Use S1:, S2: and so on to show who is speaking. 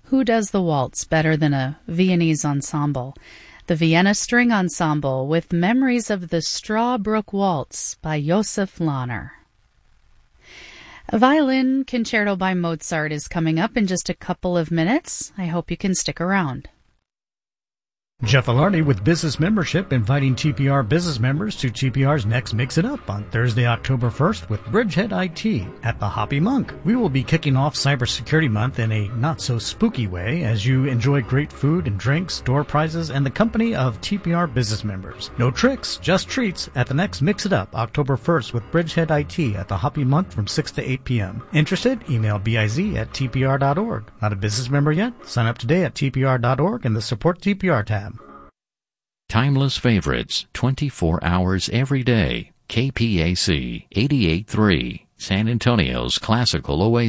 S1: Who does the waltz better than a Viennese ensemble? The Vienna String Ensemble with Memories of the Strawbrook Waltz by Josef Lahner. A violin concerto by Mozart is coming up in just a couple of minutes. I hope you can stick around.
S2: Jeff Alardi with Business Membership inviting TPR business members to TPR's next Mix It Up on Thursday, October 1st with Bridgehead IT at the Hoppy Monk. We will be kicking off Cybersecurity Month in a not-so-spooky way as you enjoy great food and drinks, door prizes, and the company of TPR business members. No tricks, just treats at the next Mix It Up October 1st with Bridgehead IT at the Hoppy Monk from 6 to 8 p.m. Interested? Email biz@tpr.org. Not a business member yet? Sign up today at tpr.org in the Support TPR tab.
S3: Timeless favorites, 24 hours every day. KPAC 88.3, San Antonio's classical oasis.